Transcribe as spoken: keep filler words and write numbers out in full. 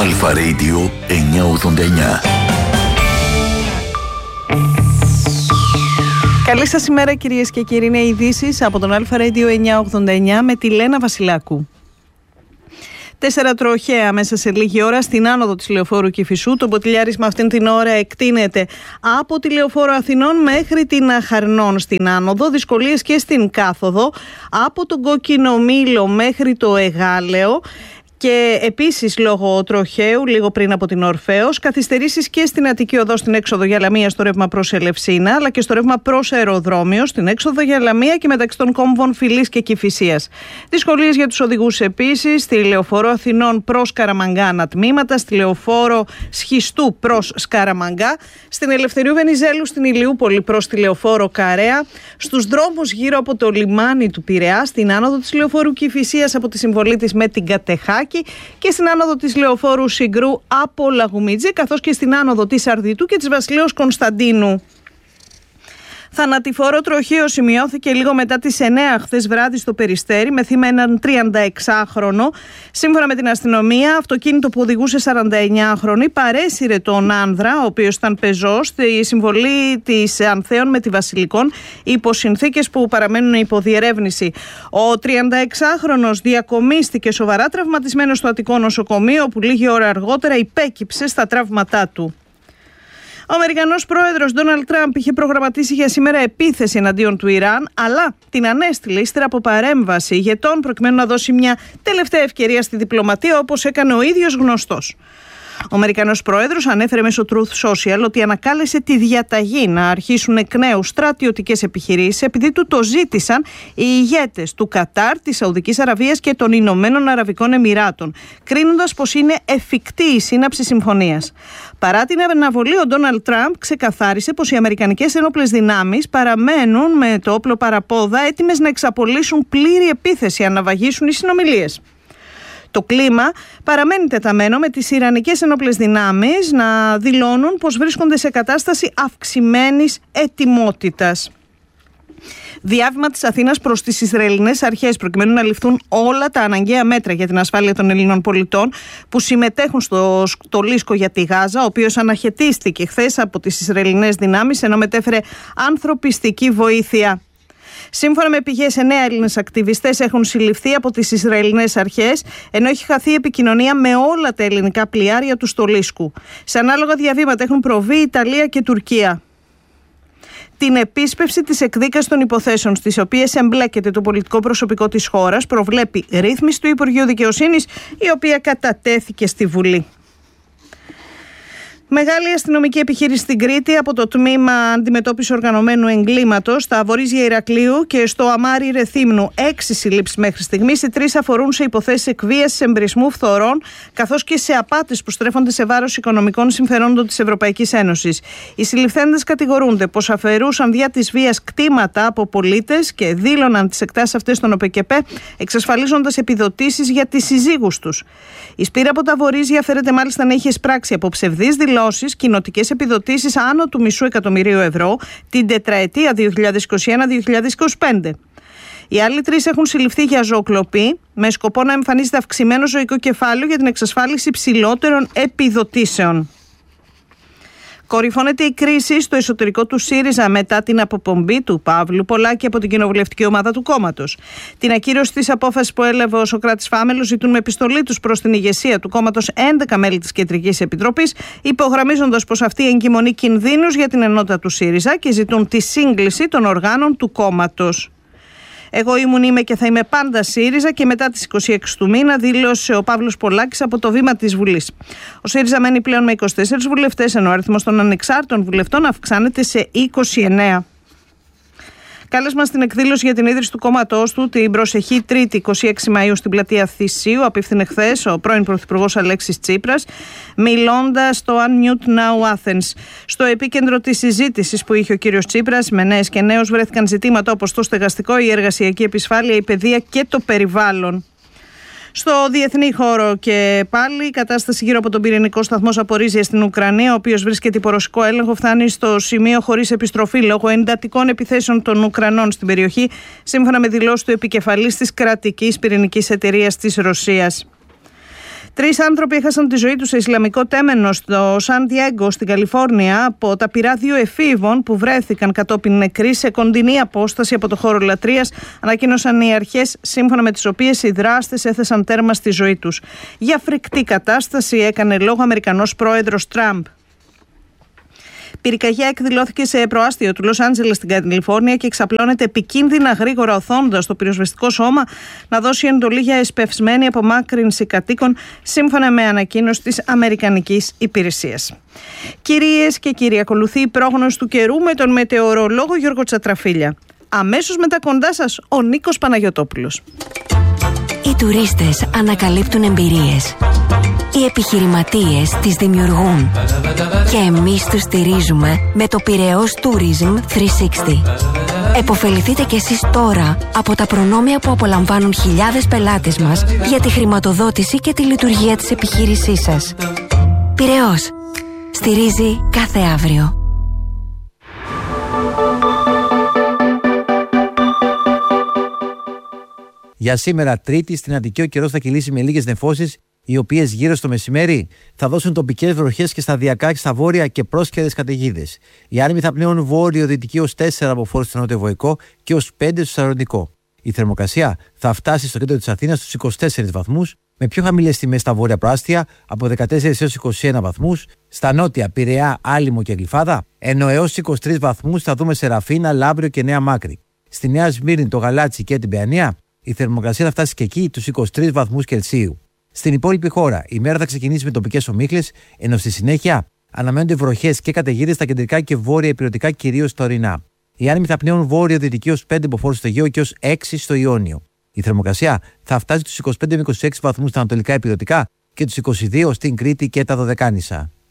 Αλφα Radio εννιακόσια ογδόντα εννιά. Καλή σας ημέρα κυρίες και κύριοι, είναι ειδήσεις από τον Αλφα Radio εννιακόσια ογδόντα εννιά με τη Λένα Βασιλάκου. Τέσσερα τροχαία μέσα σε λίγη ώρα στην άνοδο της Λεωφόρου Κηφισού. Το μποτιλιάρισμα αυτήν την ώρα εκτείνεται από τη Λεωφόρο Αθηνών μέχρι την Αχαρνών στην άνοδο. Δυσκολίες και στην κάθοδο από τον Κόκκινο Μήλο μέχρι το Εγάλεο. Και επίσης λόγω τροχαίου, λίγο πριν από την Ορφέως, καθυστερήσεις και στην Αττική Οδό στην έξοδο για Λαμία στο ρεύμα προς Ελευσίνα, αλλά και στο ρεύμα προς Αεροδρόμιο στην έξοδο για Λαμία και μεταξύ των κόμβων Φυλής και Κηφισίας. Δυσκολίες για τους οδηγούς επίσης στη Λεωφόρο Αθηνών προς Καραμαγκά ανατμήματα, στη Λεωφόρο Σχιστού προς Σκαραμαγκά, στην Ελευθερίου Βενιζέλου στην Ηλιούπολη προς τη Λεωφόρο Καρέα, στους δρόμους γύρω από το λιμάνι του Πειραιά, στην άνοδο της Λεωφόρου Κηφισίας από τη συμβολή της με την Κατεχάκη και στην άνοδο της Λεωφόρου Συγκρού από Λαγουμίτζη, καθώς και στην άνοδο της Αρδιτού και της Βασιλέως Κωνσταντίνου. Θανατηφόρο τροχαίο σημειώθηκε λίγο μετά τις εννιά χθες βράδυ στο Περιστέρι με θύμα έναν τριανταεξάχρονο. Σύμφωνα με την αστυνομία, αυτοκίνητο που οδηγούσε σαρανταεννιάχρονη παρέσυρε τον άνδρα, ο οποίος ήταν πεζός, στη συμβολή της Ανθέων με τη Βασιλικών, υπό συνθήκες που παραμένουν υπό διερεύνηση. Ο τριανταεξάχρονος διακομίστηκε σοβαρά τραυματισμένος στο Αττικό νοσοκομείο, όπου λίγη ώρα αργότερα υπέκυψε στα τραύματά του. Ο Αμερικανός πρόεδρος Ντόναλντ Τραμπ είχε προγραμματίσει για σήμερα επίθεση εναντίον του Ιράν, αλλά την ανέστηλε ύστερα από παρέμβαση ηγετών προκειμένου να δώσει μια τελευταία ευκαιρία στη διπλωματία, όπως έκανε ο ίδιος γνωστός. Ο Αμερικανός πρόεδρος ανέφερε μέσω Truth Social ότι ανακάλεσε τη διαταγή να αρχίσουν εκ νέου στρατιωτικές επιχειρήσεις επειδή του το ζήτησαν οι ηγέτες του Κατάρ, της Σαουδικής Αραβίας και των Ηνωμένων Αραβικών Εμιράτων, κρίνοντας πως είναι εφικτή η σύναψη συμφωνίας. Παρά την αναβολή, ο Ντόναλντ Τραμπ ξεκαθάρισε πως οι αμερικανικές ενόπλες δυνάμεις παραμένουν με το όπλο παραπόδα έτοιμες να εξαπολύσουν πλήρη επίθεση αν ναυαγήσουν οι συνομιλίες. Το κλίμα παραμένει τεταμένο με τις Ιρανικές ενόπλες δυνάμεις να δηλώνουν πως βρίσκονται σε κατάσταση αυξημένης ετοιμότητας. Διάβημα της Αθήνας προς τις Ισραηλινές αρχές προκειμένου να ληφθούν όλα τα αναγκαία μέτρα για την ασφάλεια των Ελλήνων πολιτών που συμμετέχουν στο στολίσκο για τη Γάζα, ο οποίος αναχαιτίστηκε χθες από τις Ισραηλινές δυνάμεις ενώ μετέφερε ανθρωπιστική βοήθεια. Σύμφωνα με πηγές, εννέα Έλληνες ακτιβιστές έχουν συλληφθεί από τις Ισραηλινές αρχές, ενώ έχει χαθεί η επικοινωνία με όλα τα ελληνικά πλοιάρια του στολίσκου. Σε ανάλογα διαβήματα έχουν προβεί η Ιταλία και Τουρκία. Την επίσπευση της εκδίκασης των υποθέσεων στις οποίες εμπλέκεται το πολιτικό προσωπικό της χώρας προβλέπει ρύθμιση του Υπουργείου Δικαιοσύνης, η οποία κατατέθηκε στη Βουλή. Μεγάλη αστυνομική επιχείρηση στην Κρήτη από το Τμήμα Αντιμετώπισης Οργανωμένου Εγκλήματος στα Βορίζια Ηρακλείου και στο Αμάρι Ρεθύμνου. Έξι συλλήψεις μέχρι στιγμής. Οι τρεις αφορούν σε υποθέσεις εκβίασης, εμπρισμού, φθορών, καθώς και σε απάτες που στρέφονται σε βάρος οικονομικών συμφερόντων της Ευρωπαϊκής Ένωσης. Οι συλληφθέντες κατηγορούνται πως αφαιρούσαν δια της βίας κτήματα από πολίτες και δήλωναν τις εκτάσεις αυτές στον ΟΠΕΚΕΠΕ, εξασφαλίζοντας επιδοτήσεις για τις συζύγους τους. Η σπήρα από τα Βορίζια φέρεται μάλιστα να είχε εισπράξει από ψευδείς δηλώσεις κοινοτικές επιδοτήσεις άνω του μισού εκατομμυρίου ευρώ την τετραετία δύο χιλιάδες είκοσι ένα με δύο χιλιάδες είκοσι πέντε. Οι άλλοι τρεις έχουν συλληφθεί για ζωοκλοπή με σκοπό να εμφανίζεται αυξημένο ζωικό κεφάλαιο για την εξασφάλιση ψηλότερων επιδοτήσεων. Κορυφώνεται η κρίση στο εσωτερικό του ΣΥΡΙΖΑ μετά την αποπομπή του Παύλου Πολάκη από την κοινοβουλευτική ομάδα του κόμματος. Την ακύρωση της απόφασης που έλαβε ο Σωκράτης Φάμελος ζητούν με επιστολή τους προς την ηγεσία του κόμματος έντεκα μέλη της Κεντρικής Επιτροπής, υπογραμμίζοντας πως αυτή εγκυμονεί κινδύνους για την ενότητα του ΣΥΡΙΖΑ και ζητούν τη σύγκληση των οργάνων του κόμματος. Εγώ ήμουν, είμαι και θα είμαι πάντα ΣΥΡΙΖΑ και μετά τις είκοσι έξι του μήνα, δήλωσε ο Παύλος Πολάκης από το βήμα της Βουλής. Ο ΣΥΡΙΖΑ μένει πλέον με είκοσι τέσσερις βουλευτές, ενώ ο αριθμός των ανεξάρτητων βουλευτών αυξάνεται σε είκοσι εννέα. Κάλεσμα στην εκδήλωση για την ίδρυση του κόμματός του την προσεχή Τρίτη εικοστή έκτη Μαΐου στην πλατεία Θησίου απίφθινε χθες ο πρώην Πρωθυπουργός Αλέξης Τσίπρας, μιλώντας στο Unmute Now Athens. Στο επίκεντρο της συζήτησης που είχε ο κύριος Τσίπρας με νέες και νέους βρέθηκαν ζητήματα όπως το στεγαστικό, η εργασιακή επισφάλεια, η παιδεία και το περιβάλλον. Στο διεθνή χώρο και πάλι η κατάσταση γύρω από τον πυρηνικό σταθμό Ζαπορίζια στην Ουκρανία, ο οποίος βρίσκεται υπό ρωσικό έλεγχο, φτάνει στο σημείο χωρίς επιστροφή λόγω εντατικών επιθέσεων των Ουκρανών στην περιοχή, σύμφωνα με δηλώσεις του επικεφαλής της κρατικής πυρηνικής εταιρείας της Ρωσίας. Τρεις άνθρωποι έχασαν τη ζωή τους σε Ισλαμικό τέμενο στο Σαν Διέγκο στην Καλιφόρνια από τα πυρά δύο εφήβων που βρέθηκαν κατόπιν νεκροί σε κοντινή απόσταση από το χώρο λατρείας, ανακοίνωσαν οι αρχές, σύμφωνα με τις οποίες οι δράστες έθεσαν τέρμα στη ζωή τους. Για φρικτή κατάσταση έκανε λόγο ο Αμερικανός πρόεδρος Τραμπ. Πυρκαγιά εκδηλώθηκε σε προάστιο του Λος Άντζελες στην Καλιφόρνια και εξαπλώνεται επικίνδυνα γρήγορα, οθώντας το πυροσβεστικό σώμα να δώσει εντολή για εσπευσμένη απομάκρυνση κατοίκων, σύμφωνα με ανακοίνωση της Αμερικανικής Υπηρεσίας. Κυρίες και κύριοι, ακολουθεί η πρόγνωση του καιρού με τον μετεωρολόγο Γιώργο Τσατραφίλια. Αμέσως μετά κοντά σας ο Νίκος Παναγιωτόπουλος. Οι τουρίστες ανακαλύπτουν εμπειρίες. Οι επιχειρηματίες τις δημιουργούν. Και εμείς τους στηρίζουμε με το Πειραιώς Tourism τριακόσια εξήντα. Εποφεληθείτε κι εσείς τώρα από τα προνόμια που απολαμβάνουν χιλιάδες πελάτες μας για τη χρηματοδότηση και τη λειτουργία της επιχείρησής σας. Πειραιώς. Στηρίζει κάθε αύριο. Για σήμερα, Τρίτη, στην Αττική ο καιρός θα κυλήσει με λίγες νεφώσεις, οι οποίες γύρω στο μεσημέρι θα δώσουν τοπικές βροχές και σταδιακά στα βόρεια και πρόσκαιρες καταιγίδες. Οι άνεμοι θα πνέουν βόρειο-δυτική ως τέσσερα από φόρους στο νοτιοβοϊκό και ως πέντε στο σαροντικό. Η θερμοκρασία θα φτάσει στο κέντρο της Αθήνας στους είκοσι τέσσερις βαθμούς, με πιο χαμηλές τιμές στα βόρεια προάστια από δεκατέσσερις έως είκοσι ένα βαθμούς, στα νότια Πειραιά, Άλυμο και Γλυφάδα, ενώ έως είκοσι τρεις βαθμούς θα δούμε σε Ραφίνα, Λάμπριο και Νέα Μάκρη. Στη Νέα Σμύρνη, το Γαλάτσι και την Παιανία, η θερμοκρασία θα φτάσει και εκεί τους είκοσι τρεις βαθμούς Κελσίου. Στην υπόλοιπη χώρα, η μέρα θα ξεκινήσει με τοπικές ομίχλες, ενώ στη συνέχεια αναμένονται βροχές και καταιγίδες στα κεντρικά και βόρεια ηπειρωτικά, κυρίως στα ορεινά. Οι άνεμοι θα πνέουν βόρειο-δυτική ως πέντε μποφόρ στο Αιγαίο και ως έξι στο Ιόνιο. Η θερμοκρασία θα φτάσει τους είκοσι πέντε με είκοσι έξι βαθμούς στα ανατολικά ηπειρωτικά και τους είκοσι δύο στην Κρήτη και τα Δωδεκάνησα.